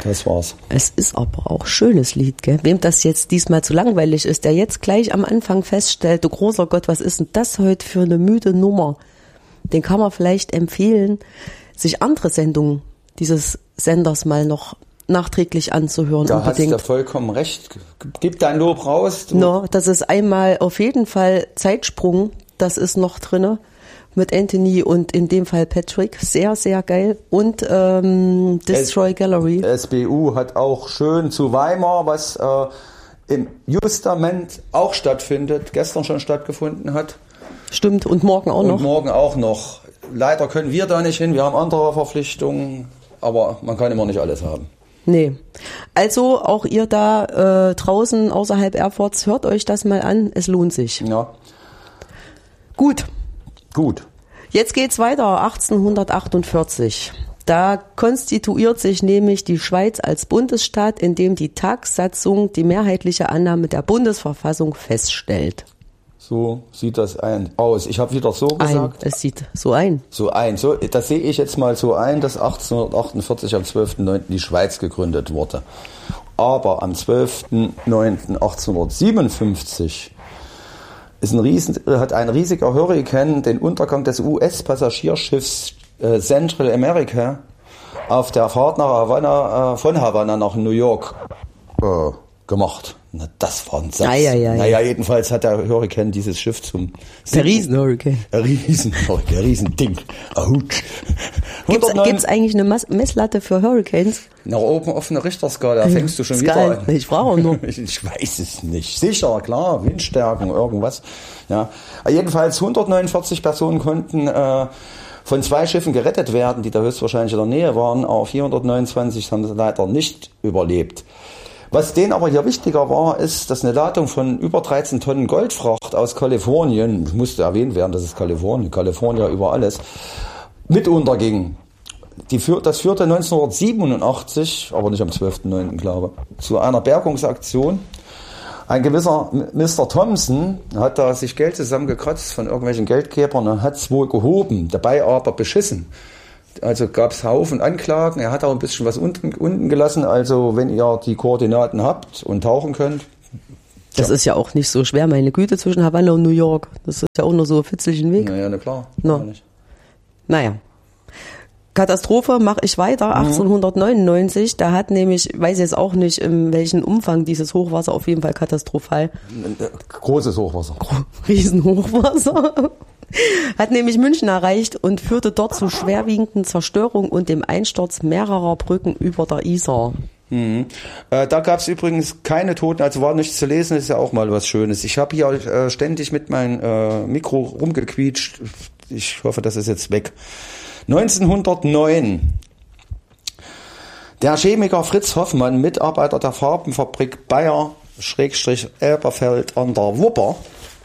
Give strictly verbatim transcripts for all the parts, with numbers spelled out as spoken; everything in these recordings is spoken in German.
Das war's. Es ist aber auch schönes Lied, gell? Wem das jetzt diesmal zu langweilig ist, der jetzt gleich am Anfang feststellt, du großer Gott, was ist denn das heute für eine müde Nummer? Den kann man vielleicht empfehlen, sich andere Sendungen dieses Senders mal noch nachträglich anzuhören. Da unbedingt. hast du vollkommen recht. Gib dein Lob raus. Du. No, das ist einmal auf jeden Fall Zeitsprung, das ist noch drinne. Mit Anthony und in dem Fall Patrick. Sehr, sehr geil. Und ähm, Destroy S- Gallery. S B U hat auch schön zu Weimar, was äh, im Justament auch stattfindet, gestern schon stattgefunden hat. Stimmt, und morgen auch und noch. Und morgen auch noch. Leider können wir da nicht hin, wir haben andere Verpflichtungen, aber man kann immer nicht alles haben. Nee. Also auch ihr da äh, draußen außerhalb Erfurts, hört euch das mal an, es lohnt sich. Ja. Gut. Gut. Jetzt geht's weiter, achtzehnhundertachtundvierzig. Da konstituiert sich nämlich die Schweiz als Bundesstaat, in dem die Tagsatzung die mehrheitliche Annahme der Bundesverfassung feststellt. So sieht das ein aus. Ich habe wieder so gesagt. Ein, es sieht so ein. So ein. So, das sehe ich jetzt mal so ein, dass achtzehnhundertachtundvierzig am zwölften neunten die Schweiz gegründet wurde. Aber am zwölften neunten achtzehnhundertsiebenundfünfzig ist ein riesen, hat ein riesiger Hurrikan den Untergang des U S-Passagierschiffs äh, Central America auf der Fahrt nach Havanna, äh, von Havanna nach New York äh, gemacht. Na, das war ein Satz. Ja, ja, ja, naja, jedenfalls hat der Hurrikan dieses Schiff zum... Der Riesenhurrikan. Der Riesenhurrikan, der Riesending. Ahutsch. Gibt's, gibt's eigentlich eine Mas- Messlatte für Hurricanes? Nach oben auf eine Richterskala, fängst du schon Skala. wieder an. Ich frage nur. Ich weiß es nicht. Sicher, klar, Windstärken, irgendwas. Ja. Jedenfalls hundertneunundvierzig Personen konnten äh, von zwei Schiffen gerettet werden, die da höchstwahrscheinlich in der Nähe waren, aber vierhundertneunundzwanzig haben sie leider nicht überlebt. Was denen aber hier wichtiger war, ist, dass eine Ladung von über dreizehn Tonnen Goldfracht aus Kalifornien, musste erwähnt werden, das ist Kalifornien, Kalifornien über alles, mit unterging. Die führ, das führte neunzehnhundertsiebenundachtzig, aber nicht am zwölften neunten glaube ich, zu einer Bergungsaktion. Ein gewisser Mister Thompson hat da sich Geld zusammengekratzt von irgendwelchen Geldgebern und hat es wohl gehoben, dabei aber beschissen. Also gab es Haufen Anklagen, er hat auch ein bisschen was unten, unten gelassen, also wenn ihr die Koordinaten habt und tauchen könnt. Das ja. ist ja auch nicht so schwer, meine Güte, zwischen Havanna und New York. Das ist ja auch nur so ein fitzlichen Weg. Naja, na klar. No. Naja. Katastrophe mache ich weiter, mhm. achtzehnhundertneunundneunzig, da hat nämlich, ich weiß jetzt auch nicht, in welchem Umfang dieses Hochwasser, auf jeden Fall katastrophal. Großes Hochwasser. Riesenhochwasser. Hat nämlich München erreicht und führte dort zu schwerwiegenden Zerstörungen und dem Einsturz mehrerer Brücken über der Isar. Mhm. Äh, da gab es übrigens keine Toten, also war nichts zu lesen, das ist ja auch mal was Schönes. Ich habe hier äh, ständig mit meinem äh, Mikro rumgequietscht, ich hoffe, das ist jetzt weg. neunzehnhundertneun. Der Chemiker Fritz Hoffmann, Mitarbeiter der Farbenfabrik Bayer-Elberfeld an der Wupper,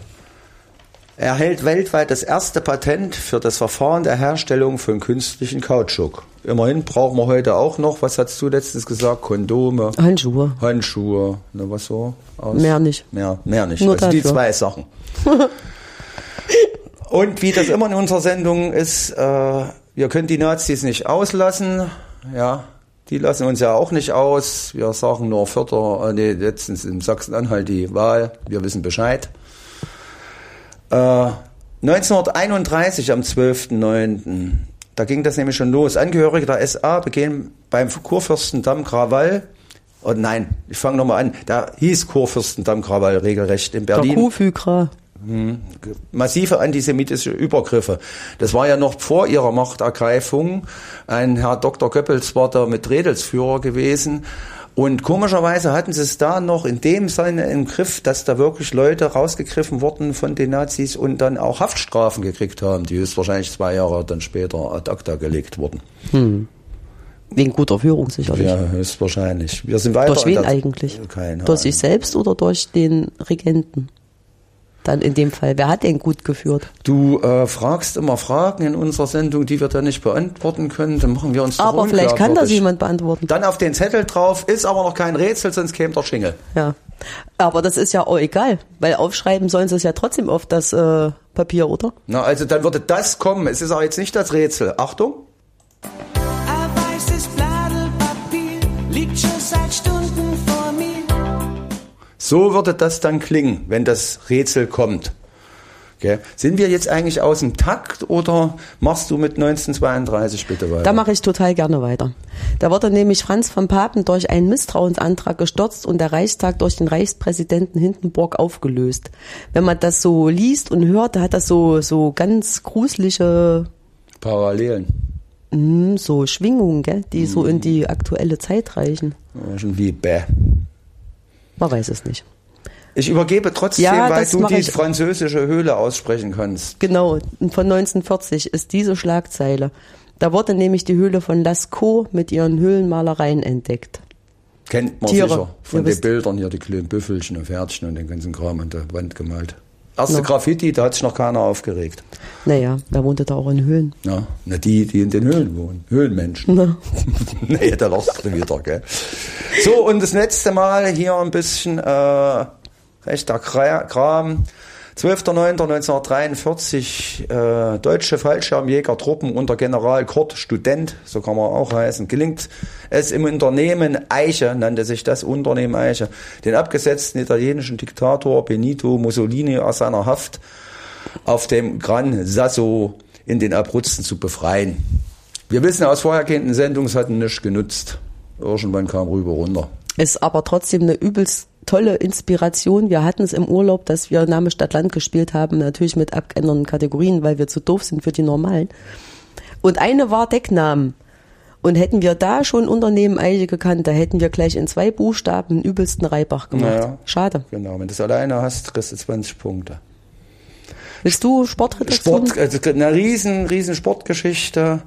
erhält weltweit das erste Patent für das Verfahren der Herstellung von künstlichen Kautschuk. Immerhin brauchen wir heute auch noch, was hast du letztens gesagt, Kondome, Handschuhe. Handschuhe, ne, was so? Aus? Mehr nicht. Mehr, mehr nicht. Nur also dafür. Die zwei Sachen. Und wie das immer in unserer Sendung ist, äh, wir können die Nazis nicht auslassen, ja, die lassen uns ja auch nicht aus. Wir sagen nur Vierter, äh, nee, letztens in Sachsen-Anhalt die Wahl, wir wissen Bescheid. Äh, neunzehnhunderteinunddreißig am zwölften neunten Da ging das nämlich schon los. Angehörige der S A begehen beim Kurfürstendamm Krawall. Oh nein, ich fange nochmal an. Da hieß Kurfürstendamm Krawall regelrecht in Berlin. Der Kuhfügra. Hm, massive antisemitische Übergriffe. Das war ja noch vor ihrer Machtergreifung. Ein Herr Doktor Goebbels war da mit Redelsführer gewesen. Und komischerweise hatten sie es da noch in dem Sinne im Griff, dass da wirklich Leute rausgegriffen wurden von den Nazis und dann auch Haftstrafen gekriegt haben, die höchstwahrscheinlich zwei Jahre dann später ad acta gelegt wurden. Hm. Wegen guter Führung sicherlich. Ja, höchstwahrscheinlich. Wir sind weiter. Durch wen eigentlich? Keine durch sich selbst oder durch den Regenten? Dann in dem Fall. Wer hat den gut geführt? Du äh, fragst immer Fragen in unserer Sendung, die wir dann nicht beantworten können. Dann machen wir uns Aber vielleicht kann das jemand beantworten. Dann auf den Zettel drauf, ist aber noch kein Rätsel, sonst käme der Schingel. Ja, aber das ist ja auch egal, weil aufschreiben sollen sie es ja trotzdem auf das äh, Papier, oder? Na, also dann würde das kommen. Es ist auch jetzt nicht das Rätsel. Achtung. Ein weißes Blatt Papier liegt So würde das dann klingen, wenn das Rätsel kommt. Okay. Sind wir jetzt eigentlich aus dem Takt oder machst du mit neunzehnhundertzweiunddreißig bitte weiter? Da mache ich total gerne weiter. Da wurde nämlich Franz von Papen durch einen Misstrauensantrag gestürzt und der Reichstag durch den Reichspräsidenten Hindenburg aufgelöst. Wenn man das so liest und hört, da hat das so, so ganz gruselige Parallelen. Mh, so Schwingungen, gell, die mhm. so in die aktuelle Zeit reichen. Ja, schon wie bäh. Man weiß es nicht. Ich übergebe trotzdem, ja, weil du die ich. französische Höhle aussprechen kannst. Genau, von neunzehnhundertvierzig ist diese Schlagzeile. Da wurde nämlich die Höhle von Lascaux mit ihren Höhlenmalereien entdeckt. Kennt man Tiere. sicher von Ihr den wisst. Bildern hier, die kleinen Büffelchen und Pferdchen und den ganzen Kram an der Wand gemalt. Erste No. Graffiti, da hat sich noch keiner aufgeregt. Naja, wer wohnte da auch in Höhlen? Ja, na die, die in den Höhlen wohnen. Höhlenmenschen. Na. Nee, da lachst du wieder, gell. So, und das letzte Mal hier ein bisschen äh, rechter Kram. zwölfter neunter neunzehnhundertdreiundvierzig äh, deutsche Fallschirmjägertruppen unter General Kurt, Student, so kann man auch heißen, gelingt es im Unternehmen Eiche, nannte sich das Unternehmen Eiche, den abgesetzten italienischen Diktator Benito Mussolini aus seiner Haft auf dem Gran Sasso in den Abruzzen zu befreien. Wir wissen aus vorhergehenden Sendungen, es hat nichts genutzt. Irgendwann kam rüber runter. Ist aber trotzdem eine übelst tolle Inspiration. Wir hatten es im Urlaub, dass wir Name Stadt Land gespielt haben, natürlich mit abgeänderten Kategorien, weil wir zu doof sind für die normalen. Und eine war Decknamen. Und hätten wir da schon Unternehmen Eiche gekannt, da hätten wir gleich in zwei Buchstaben den übelsten Reibach gemacht. Naja, schade. Genau, wenn du das alleine hast, kriegst du zwanzig Punkte. Willst du Sportredaktion? Sport, also eine riesen, riesen Sportgeschichte.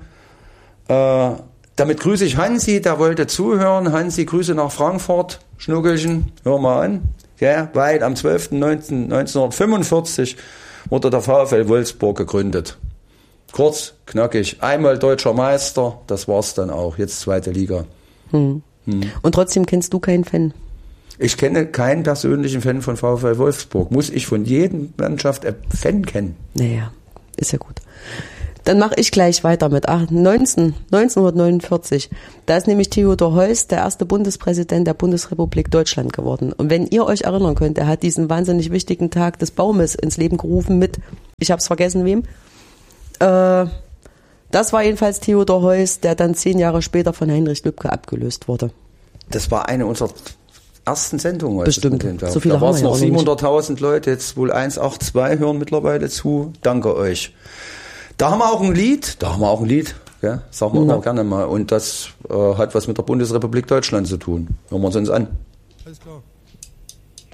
Äh, damit grüße ich Hansi, der wollte zuhören. Hansi, Grüße nach Frankfurt. Schnuckelchen, hör mal an. Ja, weil am zwölfter neunter neunzehnhundertfünfundvierzig wurde der VfL Wolfsburg gegründet. Kurz, knackig, einmal deutscher Meister, das war's dann auch. Jetzt zweite Liga. Hm. Hm. Und trotzdem kennst du keinen Fan? Ich kenne keinen persönlichen Fan von VfL Wolfsburg. Muss ich von jedem Mannschaft einen Fan kennen? Naja, ist ja gut. Dann mache ich gleich weiter mit neunzehnhundertneunundvierzig. Da ist nämlich Theodor Heuss der erste Bundespräsident der Bundesrepublik Deutschland geworden. Und wenn ihr euch erinnern könnt, er hat diesen wahnsinnig wichtigen Tag des Baumes ins Leben gerufen mit, ich habe es vergessen, wem. Äh, das war jedenfalls Theodor Heuss, der dann zehn Jahre später von Heinrich Lübke abgelöst wurde. Das war eine unserer ersten Sendungen. Bestimmt. So viele da waren es noch ja siebenhunderttausend Leute, jetzt wohl hundertzweiundachtzig hören mittlerweile zu. Danke euch. Da haben wir auch ein Lied, da haben wir auch ein Lied, ja, sagen wir ja. auch gerne mal. Und das äh, hat was mit der Bundesrepublik Deutschland zu tun. Hören wir uns uns an. Alles klar.